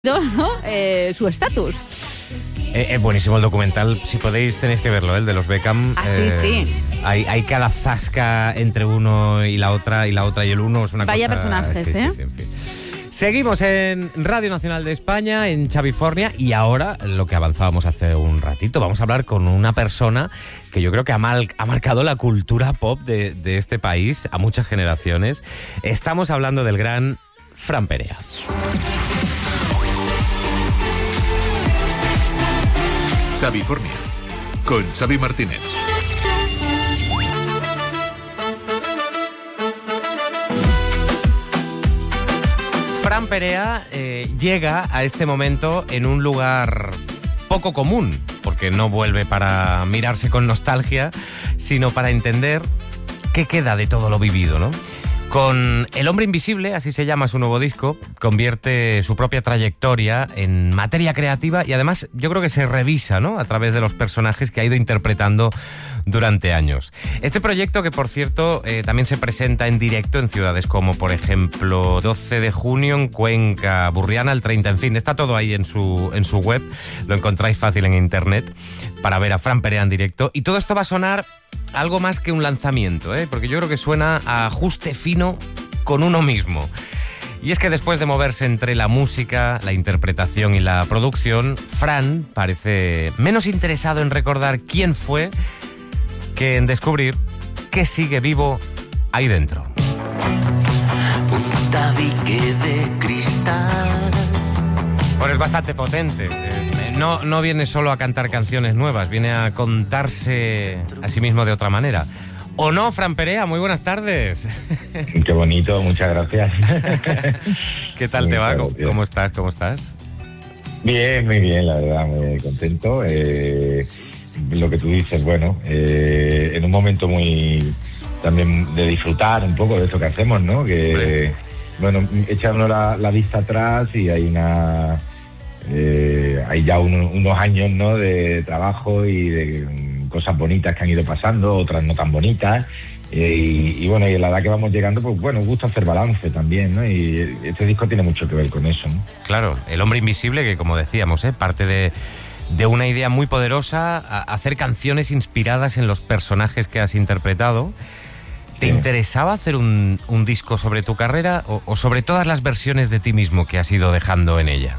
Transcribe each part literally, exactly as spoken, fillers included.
¿no? Eh, su estatus. Es eh, eh, buenísimo el documental, si podéis tenéis que verlo, ¿eh? El de los Beckham. Ah, eh, sí, sí. Hay, hay cada zasca entre uno y la otra, y la otra y el uno. Es una Vaya cosa, personajes, sí, ¿eh? Sí, sí, en fin. Seguimos en Radio Nacional de España, en Chavifornia, y ahora, lo que avanzábamos hace un ratito, vamos a hablar con una persona que yo creo que ha, mal, ha marcado la cultura pop de, de este país a muchas generaciones. Estamos hablando del gran Fran Perea. Chavifornia, con Xavi Martínez. Fran Perea eh, llega a este momento en un lugar poco común, porque no vuelve para mirarse con nostalgia, sino para entender qué queda de todo lo vivido, ¿no? Con El Hombre Invisible, así se llama su nuevo disco, convierte su propia trayectoria en materia creativa y además yo creo que se revisa, ¿no?, a través de los personajes que ha ido interpretando durante años. Este proyecto, que por cierto eh, también se presenta en directo en ciudades como por ejemplo doce de junio en Cuenca, Burriana el treinta, en fin, está todo ahí en su, en su web, lo encontráis fácil en internet para ver a Fran Perea en directo, y todo esto va a sonar algo más que un lanzamiento, ¿eh? Porque yo creo que suena a ajuste fino con uno mismo. Y es que después de moverse entre la música, la interpretación y la producción, Fran parece menos interesado en recordar quién fue que en descubrir que sigue vivo ahí dentro. Un tabique de cristal. Bueno, es bastante potente. No, no viene solo a cantar canciones nuevas, viene a contarse a sí mismo de otra manera. ¿O no, Fran Perea? Muy buenas tardes. Qué bonito, muchas gracias. ¿Qué tal te va? ¿Cómo, ¿Cómo estás? ¿Cómo estás? Bien, muy bien, la verdad, muy contento. Eh, lo que tú dices, bueno, eh, en un momento muy también de disfrutar un poco de esto que hacemos, ¿no? Que, bueno, echando la, la vista atrás y hay una... Eh, hay ya uno, unos años, ¿no?, de trabajo y de um, cosas bonitas que han ido pasando, otras no tan bonitas, eh, y, y bueno, y en la edad que vamos llegando, pues bueno, gusta hacer balance también, ¿no? Y este disco tiene mucho que ver con eso, ¿no? Claro, El Hombre Invisible, que como decíamos, ¿eh?, parte de, de una idea muy poderosa, a hacer canciones inspiradas en los personajes que has interpretado. ¿Te sí. interesaba hacer un, un disco sobre tu carrera o, o sobre todas las versiones de ti mismo que has ido dejando en ella?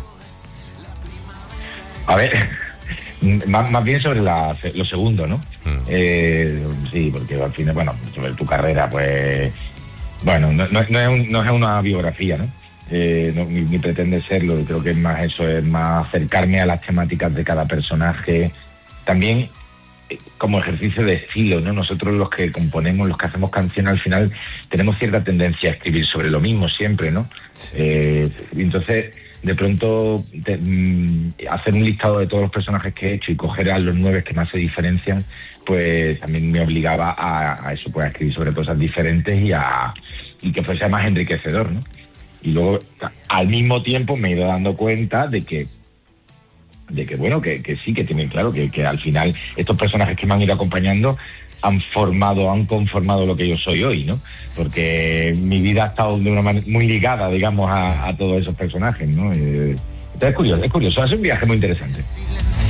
A ver, más, más bien sobre la, lo segundo, ¿no? Mm. Eh, sí, porque al final, bueno, sobre tu carrera, pues, bueno, no, no, no, es, un, no es una biografía, ¿no? Eh, no ni, ni pretende serlo, creo que es más eso, es más acercarme a las temáticas de cada personaje. También eh, como ejercicio de estilo, ¿no? Nosotros los que componemos, los que hacemos canciones, al final tenemos cierta tendencia a escribir sobre lo mismo siempre, ¿no? Sí. Eh, entonces... de pronto te, mm, hacer un listado de todos los personajes que he hecho y coger a los nueve que más se diferencian, pues también me obligaba a, a eso, pues a escribir sobre cosas diferentes y a y que fuese más enriquecedor, ¿no? Y luego al mismo tiempo me he ido dando cuenta de que de que bueno, que, que sí, que tienen claro que, que al final estos personajes que me han ido acompañando han formado, han conformado lo que yo soy hoy, ¿no? Porque mi vida ha estado de una manera muy ligada, digamos, a, a todos esos personajes, ¿no? Eh, entonces es curioso, es curioso, es un viaje muy interesante.